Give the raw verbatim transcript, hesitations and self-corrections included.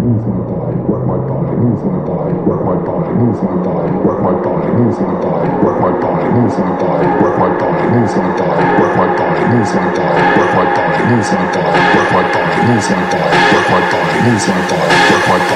move my body, work my body, move my body, work my body, move my body, work my body, move my body, work my body, move my body, work my body, move my body, work my body, move my body, work my body, move my body, work my body, move my body, work my body, move my body, work my body.